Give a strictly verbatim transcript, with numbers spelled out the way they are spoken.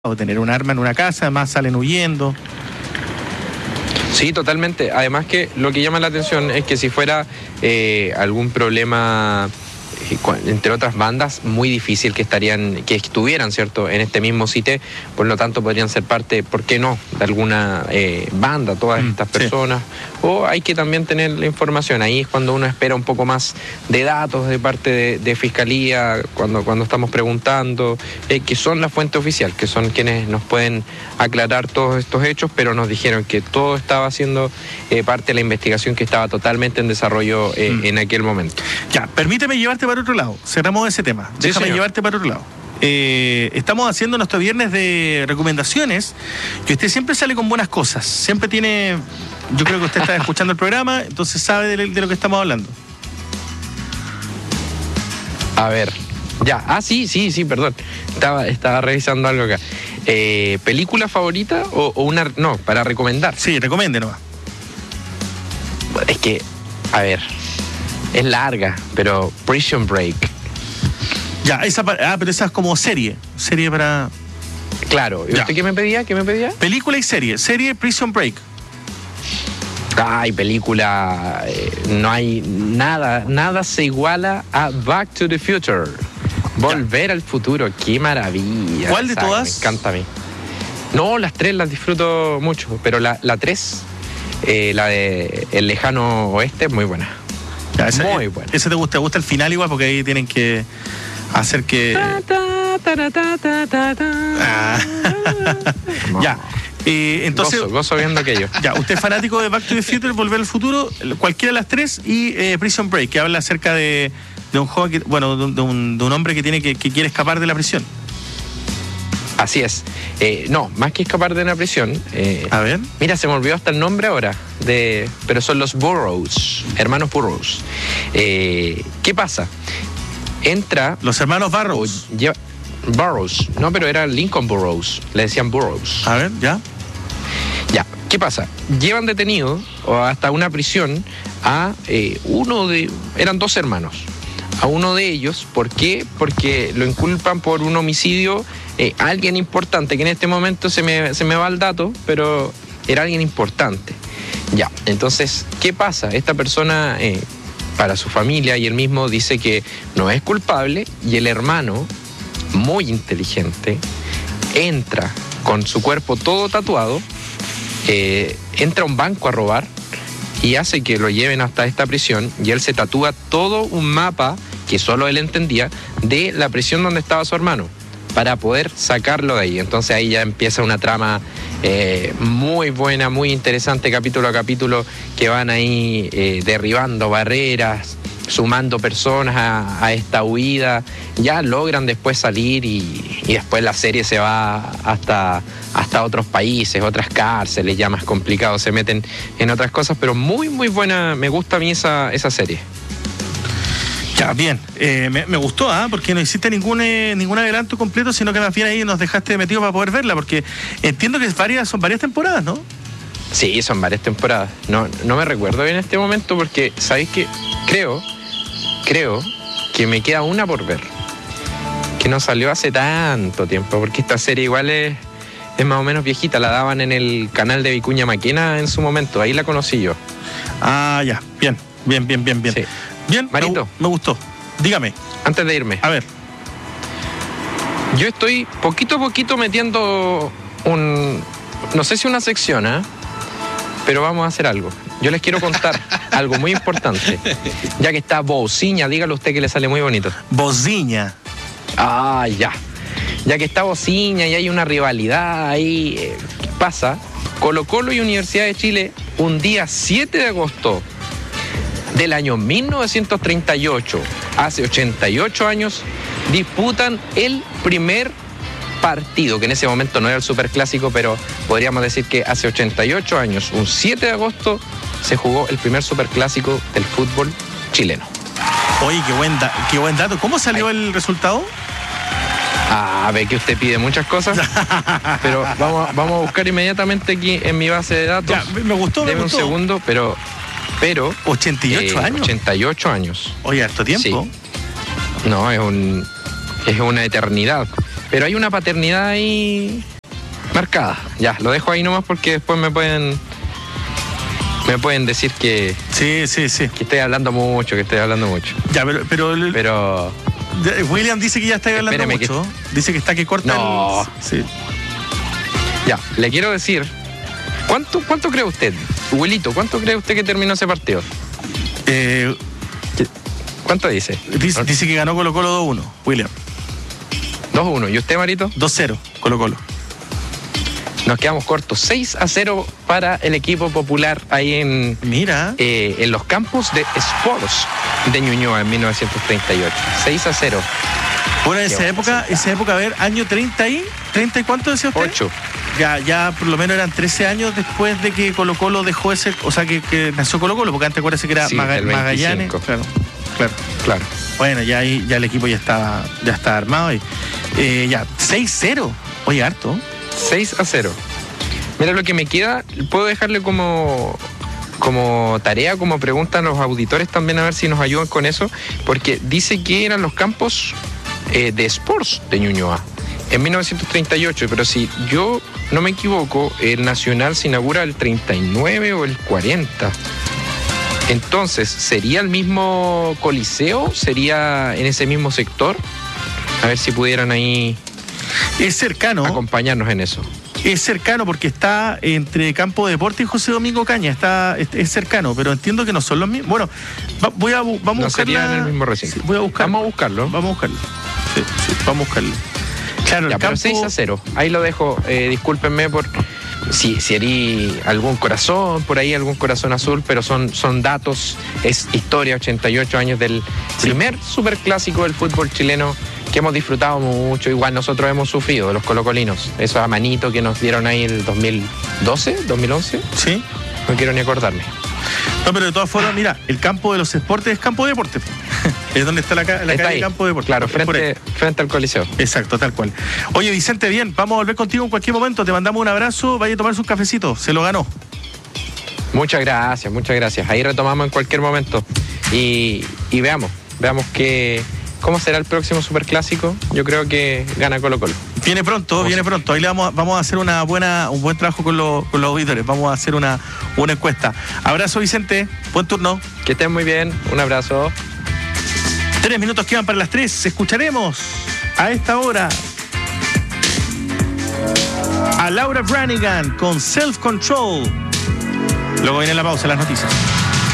o tener un arma en una casa, además salen huyendo. Sí, totalmente. Además que lo que llama la atención es que si fuera eh, algún problema eh, entre otras bandas, muy difícil que estarían, que estuvieran, ¿cierto?, en este mismo sitio, por lo tanto podrían ser parte, ¿por qué no?, de alguna eh, banda, todas estas personas. Sí. O hay que también tener la información. Ahí es cuando uno espera un poco más de datos de parte de, de Fiscalía, cuando, cuando estamos preguntando, eh, que son la fuente oficial, que son quienes nos pueden aclarar todos estos hechos, pero nos dijeron que todo estaba siendo eh, parte de la investigación que estaba totalmente en desarrollo eh, mm. en aquel momento. Ya, permíteme llevarte para otro lado. Cerramos ese tema. Sí, Déjame señor. llevarte para otro lado. Eh, estamos haciendo nuestro viernes de recomendaciones, que usted siempre sale con buenas cosas. Siempre tiene... Yo creo que usted está escuchando el programa, entonces sabe de, de lo que estamos hablando. A ver, ya, ah, sí, sí, sí, perdón. Estaba, estaba revisando algo acá. Eh, ¿Película favorita o, o una...? No, para recomendar. Sí, recomiende nomás. Es que, a ver, es larga, pero Prison Break. Ya, esa, ah, pero esa es como serie. Serie para... Claro. ¿Y usted qué me pedía? ¿Qué me pedía? Película y serie. Serie Prison Break. Ay, película, eh, no hay nada, nada se iguala a Back to the Future. Volver ya. al futuro, qué maravilla. ¿Cuál de todas? Me encanta a mí. No, las tres las disfruto mucho, pero la, la tres, eh, la de El Lejano Oeste, muy buena. Ya, esa, muy buena. ¿Ese te gusta? ¿Te gusta el final igual? Porque ahí tienen que hacer que... Ta, ta, ta, ta, ta, ta, ta. Ah. No. Ya. Eh, entonces, gozo, gozo viendo aquello. Ya, usted es fanático de Back to the Future, Volver al Futuro, cualquiera de las tres, y eh, Prison Break, que habla acerca de, de un joven, que, bueno, de un, de, un, de un hombre que tiene que, que quiere escapar de la prisión. Así es. Eh, no, más que escapar de una prisión. Eh, A ver. Mira, se me olvidó hasta el nombre ahora, de, pero son los Burroughs, hermanos Burroughs. Eh, ¿Qué pasa? Entra... Los hermanos Burroughs. O, lleva, Burroughs, no, pero era Lincoln Burroughs, le decían Burroughs. A ver, ya. Ya, ¿qué pasa? Llevan detenido o hasta una prisión a eh, uno de... Eran dos hermanos. A uno de ellos, ¿por qué? Porque lo inculpan por un homicidio eh, a alguien importante, que en este momento se me, se me va el dato, pero era alguien importante. Ya, entonces, ¿qué pasa? Esta persona, eh, para su familia y él mismo, dice que no es culpable, y el hermano, muy inteligente, entra con su cuerpo todo tatuado, eh, entra a un banco a robar y hace que lo lleven hasta esta prisión, y él se tatúa todo un mapa que solo él entendía de la prisión donde estaba su hermano para poder sacarlo de ahí. Entonces ahí ya empieza una trama eh, muy buena, muy interesante, capítulo a capítulo, que van ahí eh, derribando barreras, sumando personas a, a esta huida. Ya logran después salir y, y después la serie se va hasta, hasta otros países, otras cárceles, ya más complicado, se meten en otras cosas, pero muy muy buena, me gusta a mí esa, esa serie. Ya, bien, eh, me, me gustó, ¿ah? ¿eh? Porque no hiciste ningún, eh, ningún adelanto completo, sino que más bien ahí nos dejaste metidos para poder verla, porque entiendo que es varias, son varias temporadas, ¿no? Sí, son varias temporadas. No, no me recuerdo bien en este momento porque, ¿sabéis qué? Creo, creo que me queda una por ver, que no salió hace tanto tiempo, porque esta serie igual es, es más o menos viejita, la daban en el canal de Vicuña Maquena en su momento, ahí la conocí yo. Ah, ya, bien, bien, bien, bien, bien. Sí. Bien, Marito, me, me gustó. Dígame. Antes de irme. A ver. Yo estoy poquito a poquito metiendo un... No sé si una sección, ¿eh? Pero vamos a hacer algo. Yo les quiero contar algo muy importante. Ya que está Bociña, dígalo usted que le sale muy bonito. Bociña. Ah, ya. Ya que está Bociña y hay una rivalidad ahí, eh, pasa, Colo-Colo y Universidad de Chile, un día siete de agosto del año mil novecientos treinta y ocho, hace ochenta y ocho años, disputan el primer partido, que en ese momento no era el superclásico, pero podríamos decir que hace ochenta y ocho años, un siete de agosto, se jugó el primer superclásico del fútbol chileno. Oye, qué buen, da- qué buen dato. ¿Cómo salió Ay. el resultado? Ah, ve que usted pide muchas cosas, pero vamos, vamos a buscar inmediatamente aquí en mi base de datos. Ya, me gustó, me Deme gustó. un segundo, pero... Pero... ¿ochenta y ocho eh, años? ochenta y ocho años. Oye, harto tiempo. Sí. No, es un... es una eternidad. Pero hay una paternidad ahí Marcada. Ya, lo dejo ahí nomás porque después me pueden me pueden decir que sí, sí, sí. que estoy hablando mucho, que estoy hablando mucho. Ya, pero pero, pero William dice que ya está hablando mucho. Que... Dice que está que corta no. el... Sí. Ya, le quiero decir, ¿cuánto cuánto cree usted, Wilito, cuánto cree usted que terminó ese partido? Eh, ¿Cuánto dice? Dice, dice que ganó Colo Colo dos uno, William. dos uno. ¿Y usted, Marito? dos cero, Colo Colo. Nos quedamos cortos. seis a cero para el equipo popular ahí en, Mira. Eh, en los campos de Sports de Ñuñoa en mil novecientos treinta y ocho. seis a cero. Bueno, en esa época, esa época, a ver, año treinta y... ¿treinta y cuánto decía usted? ocho. Ya, ya por lo menos eran trece años después de que Colo Colo dejó ese... O sea, que, que nació Colo Colo, porque antes acuérdese que era sí, Maga, Magallanes. Claro, claro. Claro. Bueno, ya ahí ya el equipo ya estaba, ya estaba armado. Y, eh, ya, seis cero. Oye, harto. seis a cero. Mira, lo que me queda, puedo dejarle como, como tarea, como pregunta a los auditores también, a ver si nos ayudan con eso, porque dice que eran los campos eh, de Sports de Ñuñoa en mil novecientos treinta y ocho, pero si yo no me equivoco, el Nacional se inaugura el treinta y nueve o el cuarenta. Entonces, ¿sería el mismo Coliseo? ¿Sería en ese mismo sector? A ver si pudieran ahí... Es cercano. Acompañarnos en eso. Es cercano porque está entre Campo de Deporte y José Domingo Caña. Está, es, es cercano, pero entiendo que no son los mismos. Bueno, va, voy a, vamos no a buscarla. Sería en el mismo recinto. Sí, voy a buscar. Vamos a buscarlo. Vamos a buscarlo. Sí, sí, vamos a buscarlo. Claro, ya, el pero campo... seis a cero. Ahí lo dejo. Eh, discúlpenme por si, si herí algún corazón, por ahí algún corazón azul, pero son, son datos. Es historia, ochenta y ocho años del sí. primer superclásico del fútbol chileno, que hemos disfrutado mucho. Igual nosotros hemos sufrido, los colocolinos. Esos a manito que nos dieron ahí el dos mil doce, dos mil once. Sí. No quiero ni acordarme. No, pero de todas formas, mira, el campo de los deportes es Campo de Deporte. Es donde está la, la está calle ahí. Campo de Deporte. Claro, frente, frente al Coliseo. Exacto, tal cual. Oye, Vicente, bien, vamos a volver contigo en cualquier momento. Te mandamos un abrazo, vaya a tomarse un cafecito. Se lo ganó. Muchas gracias, muchas gracias. Ahí retomamos en cualquier momento. Y, y veamos, veamos que... ¿Cómo será el próximo superclásico? Yo creo que gana Colo Colo. Viene pronto, viene pronto. Ahí le vamos, vamos a hacer una buena, un buen trabajo con, lo, con los auditores. Vamos a hacer una, una encuesta. Abrazo, Vicente. Buen turno. Que estén muy bien. Un abrazo. Tres minutos quedan para las tres. Escucharemos a esta hora a Laura Branigan con Self Control. Luego viene la pausa, las noticias.